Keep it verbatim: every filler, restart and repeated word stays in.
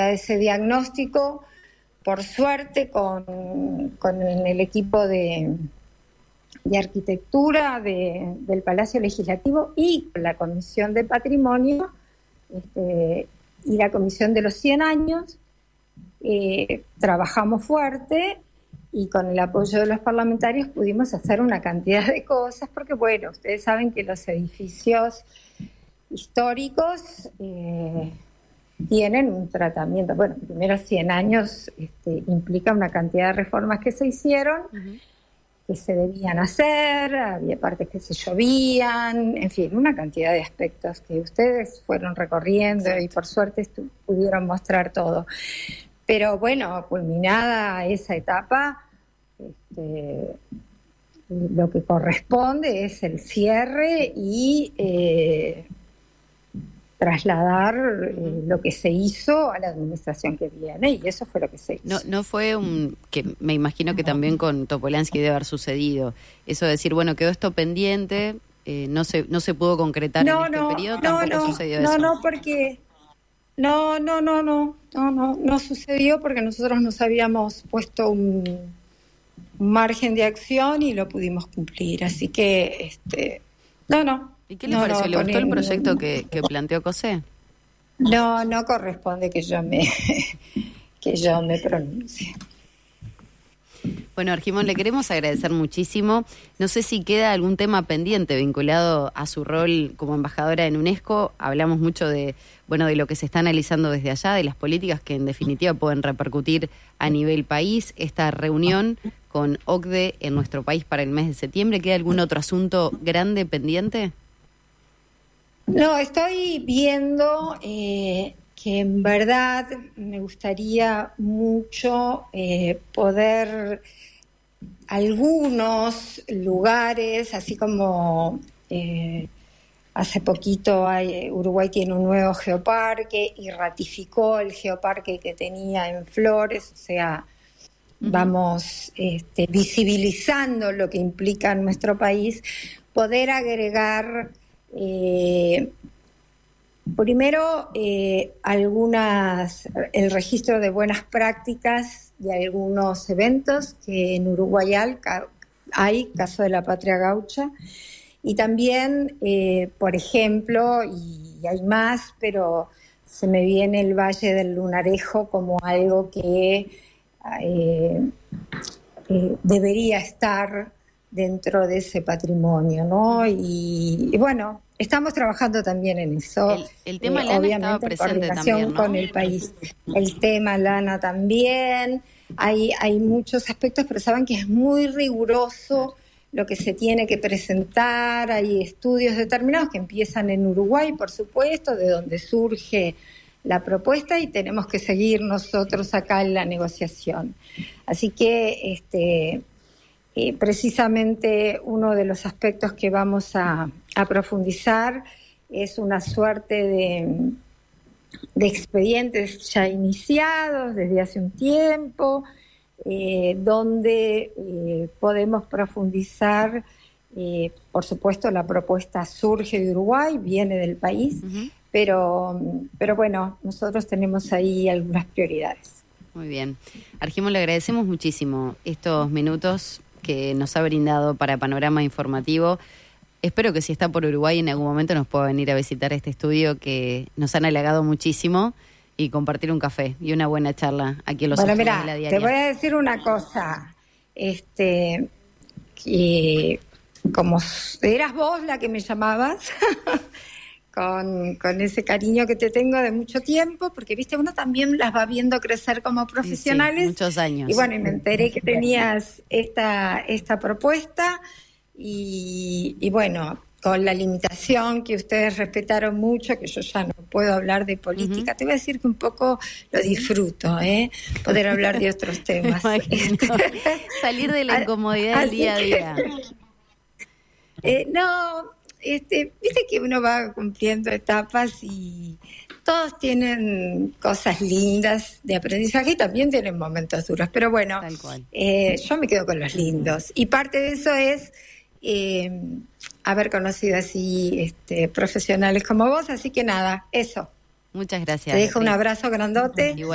a ese diagnóstico, por suerte, con, con el equipo de, de arquitectura de, del Palacio Legislativo y la Comisión de Patrimonio este, y la Comisión de los cien años, eh, trabajamos fuerte y con el apoyo de los parlamentarios pudimos hacer una cantidad de cosas, porque bueno, ustedes saben que los edificios históricos eh, tienen un tratamiento. Bueno, primero cien años este, implica una cantidad de reformas que se hicieron, uh-huh. que se debían hacer, había partes que se llovían, en fin, una cantidad de aspectos que ustedes fueron recorriendo. Exacto. Y por suerte estu- pudieron mostrar todo. Pero bueno, culminada esa etapa, este, lo que corresponde es el cierre y eh, trasladar eh, lo que se hizo a la administración que viene, y eso fue lo que se hizo. No, no fue un, que me imagino que también con Topolansky debe haber sucedido, eso de decir, bueno, quedó esto pendiente, eh, no se no se pudo concretar no, en este no, periodo, no, tampoco no, sucedió no, eso. No, no, porque... No, no, no, no, no, no, no sucedió porque nosotros nos habíamos puesto un, un margen de acción y lo pudimos cumplir, así que, este, no, no. ¿Y qué le no, pareció? No, ¿Le gustó el proyecto no, que, que planteó Cosé? No, no corresponde que yo me, que yo me pronuncie. Bueno, Argimón, le queremos agradecer muchísimo. No sé si queda algún tema pendiente vinculado a su rol como embajadora en UNESCO. Hablamos mucho de, bueno, de lo que se está analizando desde allá, de las políticas que en definitiva pueden repercutir a nivel país. Esta reunión con O C D E en nuestro país para el mes de septiembre. ¿Queda algún otro asunto grande pendiente? No, estoy viendo eh, que en verdad me gustaría mucho eh, poder algunos lugares, así como eh, hace poquito hay, Uruguay tiene un nuevo geoparque y ratificó el geoparque que tenía en Flores, o sea, uh-huh. vamos este, visibilizando lo que implica en nuestro país, poder agregar eh, primero eh, algunas, el registro de buenas prácticas de algunos eventos que en Uruguay hay, caso de la Patria Gaucha, y también, eh, por ejemplo, y hay más, pero se me viene el Valle del Lunarejo como algo que eh, eh, debería estar dentro de ese patrimonio, ¿no? Y, y bueno, estamos trabajando también en eso. El, el tema eh, lana obviamente estaba presente en coordinación también, ¿no? con el país. El tema lana también. Hay, hay muchos aspectos, pero saben que es muy riguroso lo que se tiene que presentar. Hay estudios determinados que empiezan en Uruguay, por supuesto, de donde surge la propuesta, y tenemos que seguir nosotros acá en la negociación. Así que este Eh, precisamente uno de los aspectos que vamos a, a profundizar es una suerte de, de expedientes ya iniciados desde hace un tiempo, eh, donde eh, podemos profundizar. Eh, por supuesto, la propuesta surge de Uruguay, viene del país, uh-huh. pero, pero bueno, nosotros tenemos ahí algunas prioridades. Muy bien. Argimón, le agradecemos muchísimo estos minutos que nos ha brindado para Panorama Informativo. Espero que si está por Uruguay en algún momento nos pueda venir a visitar este estudio que nos han halagado muchísimo y compartir un café y una buena charla aquí en los bueno, estudios mirá, de la diaria. Te voy a decir una cosa, este, que como eras vos la que me llamabas, con, con ese cariño que te tengo de mucho tiempo, porque viste, uno también las va viendo crecer como profesionales. Sí, muchos años. Y bueno, y me enteré que tenías esta, esta propuesta y, y bueno, con la limitación que ustedes respetaron mucho, que yo ya no puedo hablar de política, uh-huh. te voy a decir que un poco lo disfruto, ¿eh? Poder hablar de otros temas. Salir de la incomodidad del día a día. Eh, no... Este, viste que uno va cumpliendo etapas y todos tienen cosas lindas de aprendizaje y también tienen momentos duros, pero bueno, eh, yo me quedo con los lindos y parte de eso es eh, haber conocido así este, profesionales como vos, así que nada, eso. Muchas gracias. Te dejo un abrazo grandote. Igual.